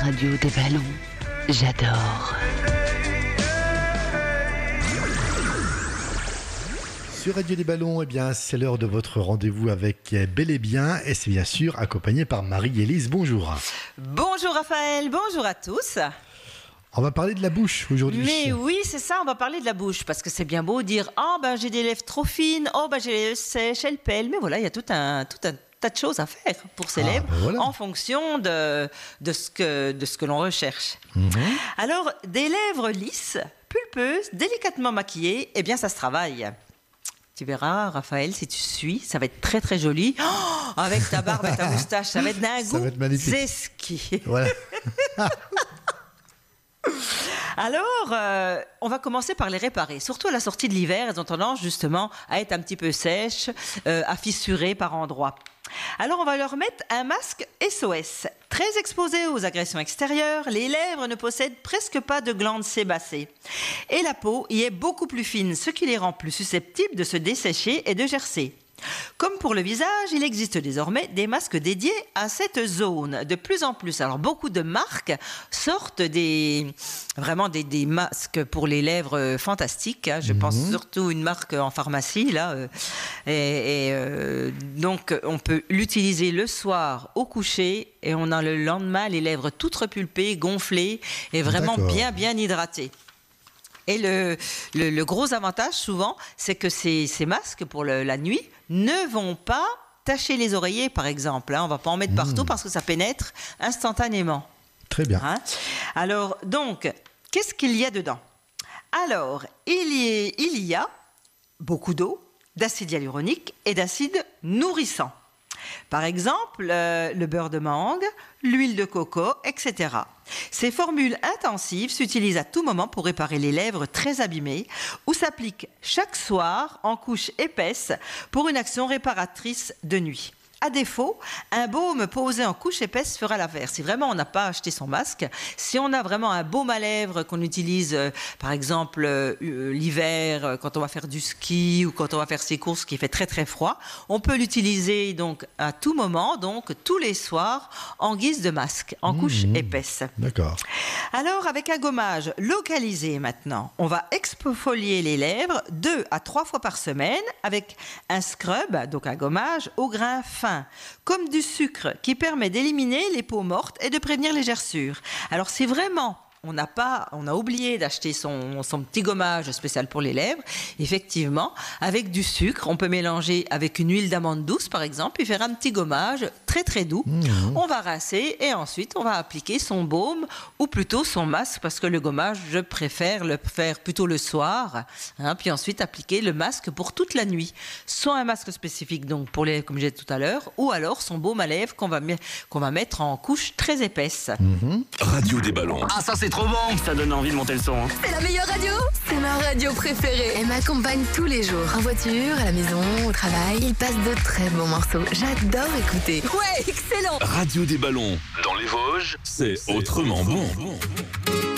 radio des ballons. J'adore. Sur Radio des Ballons, eh bien, c'est l'heure de votre rendez-vous avec Bel et Bien, et c'est bien sûr accompagné par Marie-Élise. Bonjour. Bonjour Raphaël, bonjour à tous. On va parler de la bouche aujourd'hui. Mais oui, c'est ça, on va parler de la bouche, parce que c'est bien beau dire « Oh, ben j'ai des lèvres trop fines, oh, ben j'ai les lèvres sèches, elles pèlent », mais voilà, il y a tout un tas de choses à faire pour ces lèvres, voilà. en fonction de ce que l'on recherche. Alors, des lèvres lisses, pulpeuses, délicatement maquillées, eh bien ça se travaille. Tu verras, Raphaël, si tu suis, ça va être très très joli. Oh, avec ta barbe et ta moustache, ça va être d'un goût zesqui. Voilà. Alors, on va commencer par les réparer. Surtout à la sortie de l'hiver, elles ont tendance justement à être un petit peu sèches, à fissurer par endroits. Alors, on va leur mettre un masque SOS. Très exposé aux agressions extérieures, les lèvres ne possèdent presque pas de glandes sébacées. Et la peau y est beaucoup plus fine, ce qui les rend plus susceptibles de se dessécher et de gercer. Comme pour le visage, il existe désormais des masques dédiés à cette zone. De plus en plus, alors beaucoup de marques sortent des masques pour les lèvres fantastiques. Je pense surtout une marque en pharmacie là, donc on peut l'utiliser le soir au coucher et on a le lendemain les lèvres toutes repulpées, gonflées et vraiment bien hydratées. Et le gros avantage souvent, c'est que ces masques pour la nuit ne vont pas tacher les oreillers, par exemple. On ne va pas en mettre partout parce que ça pénètre instantanément. Très bien. Alors, donc, qu'est-ce qu'il y a dedans ? Alors, il y a beaucoup d'eau, d'acide hyaluronique et d'acide nourrissant. Par exemple, le beurre de mangue, l'huile de coco, etc. Ces formules intensives s'utilisent à tout moment pour réparer les lèvres très abîmées ou s'appliquent chaque soir en couche épaisse pour une action réparatrice de nuit. À défaut, un baume posé en couche épaisse fera l'affaire. Si vraiment on n'a pas acheté son masque, si on a vraiment un baume à lèvres qu'on utilise, par exemple l'hiver, quand on va faire du ski ou quand on va faire ses courses qui fait très très froid, on peut l'utiliser donc à tout moment, donc tous les soirs, en guise de masque, en couche épaisse. D'accord. Alors avec un gommage localisé maintenant, on va exfolier les lèvres 2 à 3 fois par semaine avec un scrub, donc un gommage au grain fin, comme du sucre qui permet d'éliminer les peaux mortes et de prévenir les gerçures. Alors si vraiment on a oublié d'acheter son petit gommage spécial pour les lèvres, effectivement, avec du sucre, on peut mélanger avec une huile d'amande douce par exemple et faire un petit gommage très très doux. On va rincer et ensuite on va appliquer son baume ou plutôt son masque parce que le gommage, je préfère le faire plutôt le soir, puis ensuite appliquer le masque pour toute la nuit. Soit un masque spécifique donc pour les, comme j'ai dit tout à l'heure, ou alors son baume à lèvres qu'on va mettre en couche très épaisse. Radio des ballons. Ah, ça c'est trop bon! Ça donne envie de monter le son. C'est la meilleure radio! C'est ma radio préférée. Elle m'accompagne tous les jours. En voiture, à la maison, au travail. Il passe de très bons morceaux. J'adore écouter. Ouais, excellent! Radio des ballons. Dans les Vosges, c'est autrement bon.